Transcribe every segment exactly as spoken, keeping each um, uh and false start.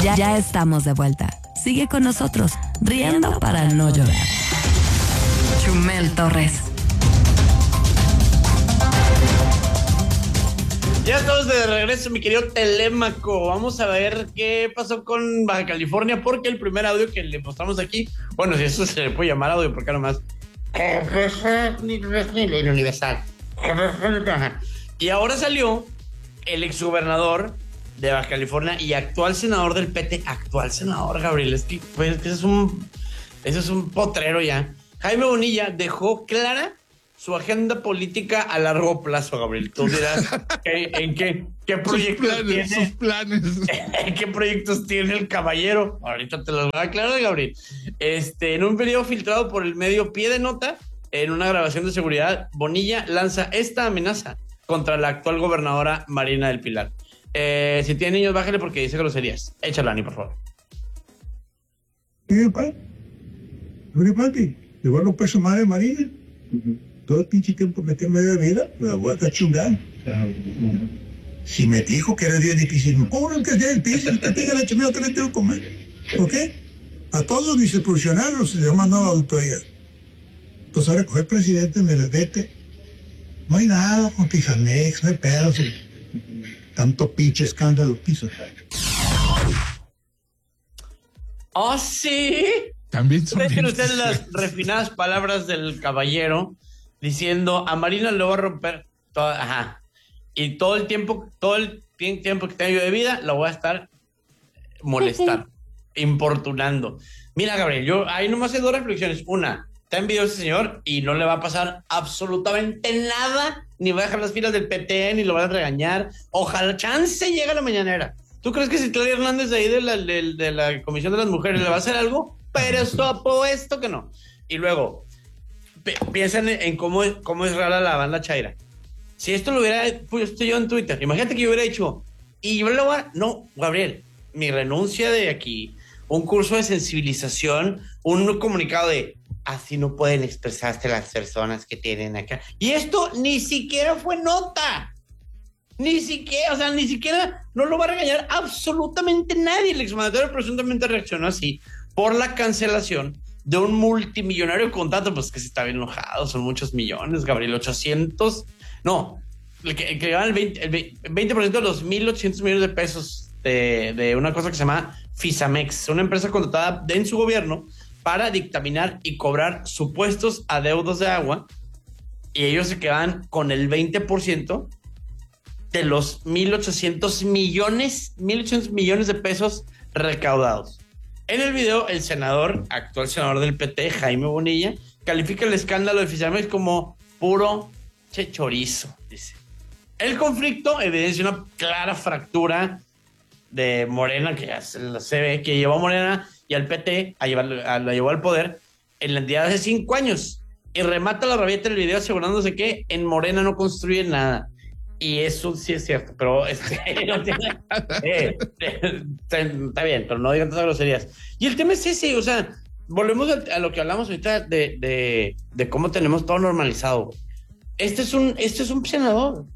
Ya, ya estamos de vuelta. Sigue con nosotros, riendo para no llorar. Chumel Torres. Ya estamos de regreso, mi querido Telémaco. Vamos a ver qué pasó con Baja California, porque el primer audio que le mostramos aquí, bueno, si eso se le puede llamar audio, porque nomás universal. Y ahora salió el exgobernador de Baja California y actual senador del P T, actual senador, Gabriel, es que pues, eso es un eso es un potrero ya. Jaime Bonilla dejó clara su agenda política a largo plazo, Gabriel. Tú dirás, ¿en, en qué, qué proyectos sus planes, tiene? Sus planes. ¿En qué proyectos tiene el caballero? Ahorita te los voy a aclarar, Gabriel. Este, en un video filtrado por el medio Pie de Nota, en una grabación de seguridad, Bonilla lanza esta amenaza contra la actual gobernadora Marina del Pilar. Eh, si tiene niños, bájale porque dice groserías. Échala, Ani, por favor. ¿Qué pasa? ¿Qué pasa? ¿Le van los pesos más de Marina? Uh-huh. Todo el pinche tiempo metí en medio de vida, me la voy a estar chungando. Si me dijo que era día difícil, no cobran que sea difícil, que tenga la chimera que le tengo que comer. ¿Ok? A todos los vicefuncionarios se les ha mandado a la autoridad. Pues ahora coger presidente, me les vete. No hay nada con Tijanex, no hay pedos. Tanto pinche escándalo piso. ¿Oh, sí? También son Dejen ustedes las refinadas palabras del caballero diciendo a Marina le voy a romper toda, ajá, y todo el tiempo, todo el tiempo que tengo yo de vida lo voy a estar molestando, importunando. Mira, Gabriel, yo ahí nomás hay dos reflexiones. Una, está en video ese señor y no le va a pasar absolutamente nada, ni va a dejar las filas del P T, ni lo van a regañar. Ojalá chance llegue a la mañanera. ¿Tú crees que si Claudia Hernández de ahí de la, de, de la Comisión de las Mujeres le va a hacer algo? Pero esto apuesto que no. Y luego, piensan en, en cómo, cómo es rara la banda chaira. Si esto lo hubiera puesto yo en Twitter, imagínate que yo hubiera dicho, y yo lo voy a... No, Gabriel, mi renuncia de aquí, un curso de sensibilización, un comunicado de, así no pueden expresarse las personas que tienen acá. Y esto ni siquiera fue nota. Ni siquiera, o sea, ni siquiera, no lo va a regañar absolutamente nadie. El exmandatario presuntamente reaccionó así por la cancelación de un multimillonario contrato, pues que se está bien enojado, son muchos millones, Gabriel, ochocientos, no, el que, el que llevan el veinte, el veinte por ciento de los mil ochocientos millones de pesos de, de una cosa que se llama Fisamex, una empresa contratada de, en su gobierno para dictaminar y cobrar supuestos adeudos de agua, y ellos se quedan con el veinte por ciento de los mil ochocientos millones, mil ochocientos millones de pesos recaudados. En el video, el senador, actual senador del P T, Jaime Bonilla, califica el escándalo de Fisamex como puro chorizo, dice. El conflicto evidencia una clara fractura de Morena, que ya se, se ve, que llevó a Morena y al P T, a llevar, a, la llevó al poder en la entidad hace cinco años. Y remata la rabieta del video asegurándose que en Morena no construye nada. Y eso sí es cierto, pero este, no tiene, eh, eh, está bien, pero no digan tantas groserías. Y el tema es ese, o sea, volvemos a, a lo que hablamos ahorita de, de, de cómo tenemos todo normalizado. Este es un, este es un senador.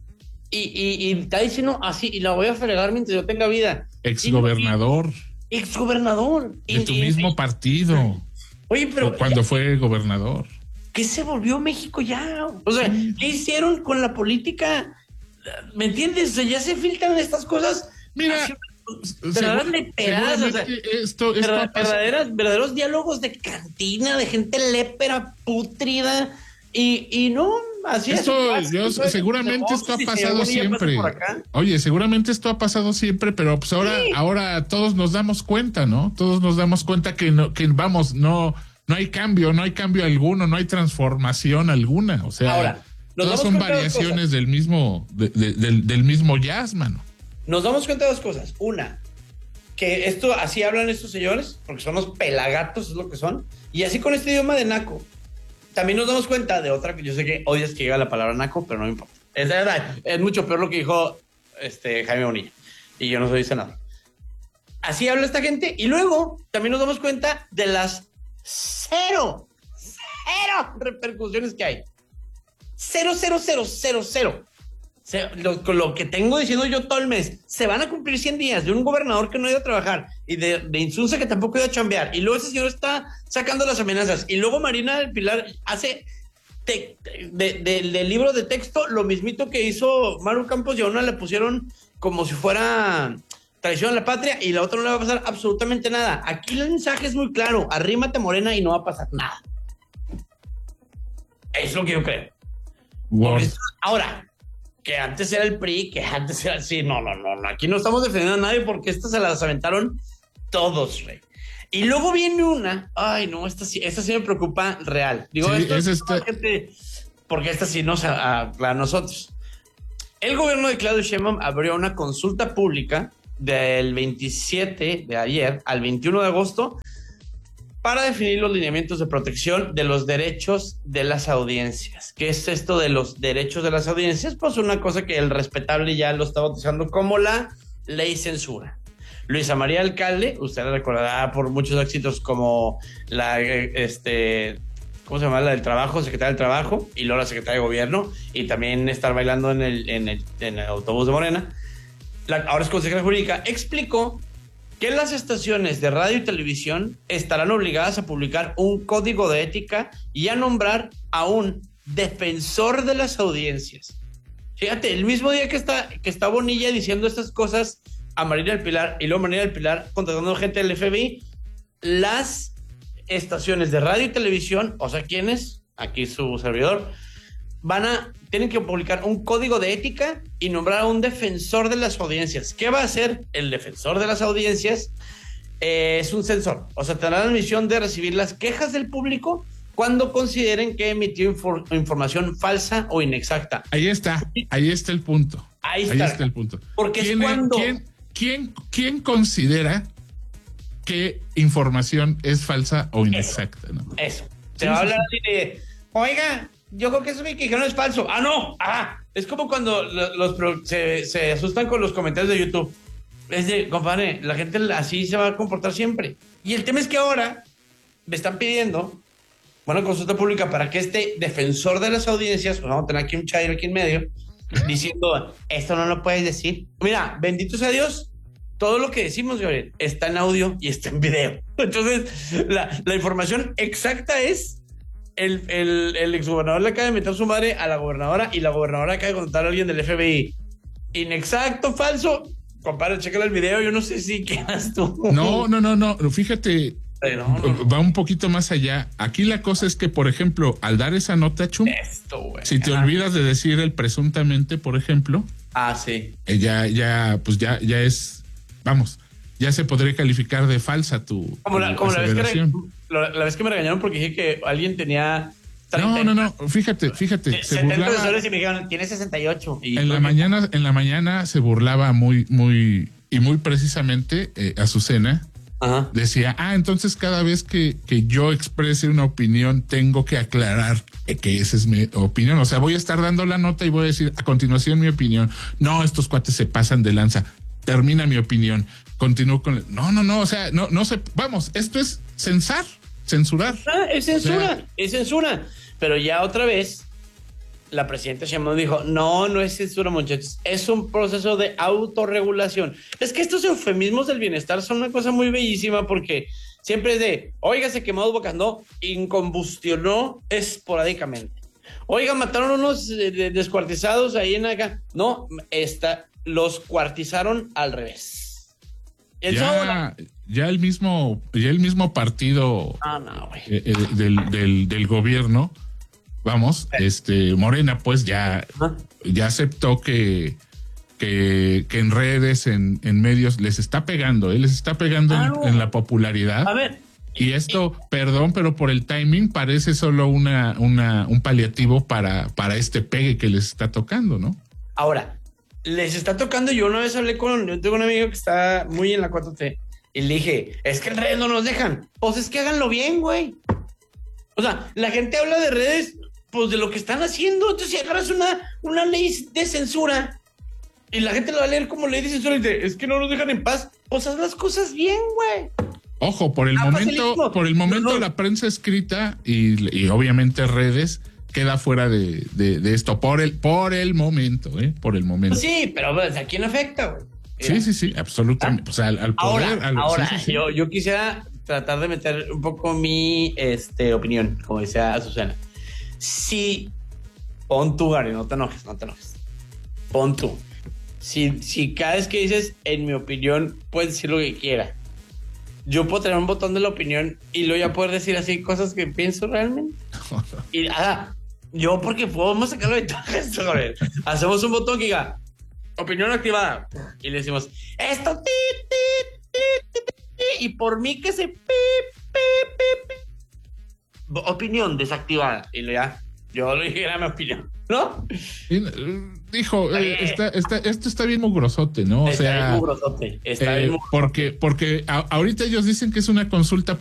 Y, y, y está diciendo así, y la voy a fregar mientras yo tenga vida. Exgobernador. Y, y, exgobernador. De y, tu y, mismo y, partido. Oye, pero... O cuando fue gobernador. ¿Qué se volvió México ya? O sea, ¿qué hicieron con la política? ¿Me entiendes? O sea, ya se filtran estas cosas. Mira, así, verdaderas leperadas, o sea, esto, esto verdaderas, verdaderas, verdaderos diálogos de cantina, de gente lépera, pútrida, y, y no, así esto, es. Yo, seguramente esto ha pasado siempre. Oye, seguramente esto ha pasado siempre, pero pues ahora, sí. ahora todos nos damos cuenta, ¿no? Todos nos damos cuenta que no, que vamos, no... No hay cambio, no hay cambio alguno, no hay transformación alguna. O sea, ahora, todas son variaciones del mismo, de, de, del, del mismo jazz, mano. Nos damos cuenta de dos cosas. Una, que esto, así hablan estos señores, porque son los pelagatos, es lo que son. Y así con este idioma de naco. También nos damos cuenta de otra, que yo sé que odias que diga la palabra naco, pero no me importa. Es verdad, es mucho peor lo que dijo este, Jaime Bonilla. Y yo no soy senador. Así habla esta gente. Y luego, también nos damos cuenta de las Cero, cero repercusiones que hay. Cero, cero, cero, cero, cero. Se, lo, lo que tengo diciendo yo todo el mes, se van a cumplir cien días de un gobernador que no ha ido a trabajar y de, de Insunza que tampoco ha ido a chambear, y luego ese señor está sacando las amenazas, y luego Marina del Pilar hace te, de, de, de, del libro de texto lo mismito que hizo Maru Campos, y a una le pusieron como si fuera traición a la patria, y la otra no le va a pasar absolutamente nada. Aquí el mensaje es muy claro: arrímate, Morena, y no va a pasar nada. Es lo que yo creo. Wow. Ahora, que antes era el P R I, que antes era así, no, no, no, no, aquí no estamos defendiendo a nadie, porque estas se las aventaron todos, rey. Y luego viene una, ay, no, esta sí, esta sí me preocupa real. Digo, sí, esto es es esta... gente, porque esta sí nos a, a, a nosotros. El gobierno de Claudio Sheinbaum abrió una consulta pública del veintisiete de ayer al veintiuno de agosto para definir los lineamientos de protección de los derechos de las audiencias. ¿Qué es esto de los derechos de las audiencias? Pues una cosa que el respetable ya lo está bautizando como la ley censura. Luisa María Alcalde, usted la recordará por muchos éxitos como la, este, ¿cómo se llama? La del trabajo, secretaria del trabajo, y luego la secretaria de gobierno, y también estar bailando en el, en el, en el autobús de Morena. La, ahora es consejera jurídica, explicó que las estaciones de radio y televisión estarán obligadas a publicar un código de ética y a nombrar a un defensor de las audiencias. Fíjate, el mismo día que está, que está Bonilla diciendo estas cosas a Marina del Pilar, y luego Marina del Pilar contratando gente del F B I, las estaciones de radio y televisión, o sea, ¿quiénes? Aquí su servidor, van a, tienen que publicar un código de ética y nombrar a un defensor de las audiencias. ¿Qué va a hacer el defensor de las audiencias? Eh, es un censor, o sea, tendrá la misión de recibir las quejas del público cuando consideren que emitió infor información falsa o inexacta. Ahí está, ahí está el punto. Ahí está, ahí está el punto. Porque es ¿Quién, cuando... ¿quién, quién, ¿Quién considera que información es falsa o inexacta? Eso, ¿no? eso. Se Sí, va sí, a hablar sí. así de, oiga, yo creo que eso que dijeron es falso. Ah, no, ah, es como cuando los, los se, se asustan con los comentarios de YouTube. Es de, compadre, la gente así se va a comportar siempre. Y el tema es que ahora me están pidiendo una consulta pública para que este defensor de las audiencias, pues vamos a tener aquí un chairo aquí en medio, diciendo, esto no lo puedes decir. Mira, bendito sea Dios, todo lo que decimos, Gabriel, está en audio y está en video. Entonces, la, la información exacta es, el, el, el exgobernador le acaba de meter su madre a la gobernadora, y la gobernadora acaba de contar a alguien del F B I. Inexacto, falso. Compadre, chécale el video, yo no sé si quedas tú. No, no, no, no, fíjate, no, no, no. va un poquito más allá. Aquí la cosa es que, por ejemplo, al dar esa nota, Chum, Esto, güey. si te Ajá. olvidas de decir el presuntamente, por ejemplo, Ah, sí. eh, ya, ya, pues ya, ya es, vamos, ya se podría calificar de falsa tu, Como, la, tu como la, vez que re, aseveración. la, la vez que me regañaron porque dije que alguien tenía No, no, no, fíjate, fíjate, se burlaba. y me dijeron, tiene sesenta y ocho. Y En la mañana, en la mañana se burlaba muy, muy, y muy precisamente eh, Azucena. Ajá. Decía, ah, entonces cada vez que, que yo exprese una opinión tengo que aclarar que esa es mi opinión. O sea, voy a estar dando la nota y voy a decir a continuación mi opinión. No, estos cuates se pasan de lanza. Termina mi opinión. Continúo con... No, no, no, o sea, no, no se... Vamos, esto es censar, censurar. Ah, es censura, O sea, es censura. Pero ya otra vez, la presidenta Sheinbaum dijo, no, no es censura, muchachos, es un proceso de autorregulación. Es que estos eufemismos del bienestar son una cosa muy bellísima, porque siempre es de, oiga, se quemó dos bocas, no, incombustionó esporádicamente. Oiga, mataron unos eh, descuartizados ahí en acá. No, está, los cuartizaron al revés. Eso, ya, ya el mismo, ya el mismo partido ah, no, güey. eh, eh, del, del, del gobierno, vamos, este Morena, pues ya, Ajá. ya aceptó que, que, que en redes, en, en medios, les está pegando, ¿eh? les está pegando Ah, en, no. en la popularidad. A ver. Y esto, perdón, pero por el timing parece solo una, una, un paliativo para, para este pegue que les está tocando, ¿no? Ahora, les está tocando. Yo una vez hablé con, yo tengo un amigo que está muy en la cuatro T y le dije, es que en redes no nos dejan. Pues es que háganlo bien, güey. O sea, la gente habla de redes, pues de lo que están haciendo. Entonces, si agarras una, una ley de censura y la gente lo va a leer como ley de censura y dice, es que no nos dejan en paz, pues haz las cosas bien, güey. Ojo, por el Ah, momento, facilismo. por el momento No, no. la prensa escrita y, y obviamente redes queda fuera de, de, de esto por el, por el momento, ¿eh? Por el momento. Pues sí, pero pues, ¿a quién afecta, güey? Sí, sí, sí, absolutamente. ¿Ah? O sea, al, al poder. Ahora, al, ahora sí, sí, sí. Yo, yo quisiera tratar de meter un poco mi este, opinión, como decía Azucena. Si, pon tú, Gary, no te enojes, no te enojes. Pon tú. Si, si cada vez que dices, en mi opinión, puedes decir lo que quiera. Yo puedo tener un botón de la opinión y luego ya poder decir así cosas que pienso realmente. Y, ah, yo porque podemos sacarlo de todo esto, Gabriel. Hacemos un botón que diga, opinión activada. Y le decimos, esto, ti, ti, ti, ti, ti, ti, y por mí que se pi, pi, pi, pi. Opinión desactivada. Y luego ya, yo le dijera mi opinión, ¿no? Y, dijo, eh, está, está, esto está bien mugrosote, ¿no? O está sea, bien mugrosote. Está eh, bien mugrosote. porque, porque a, ahorita ellos dicen que es una consulta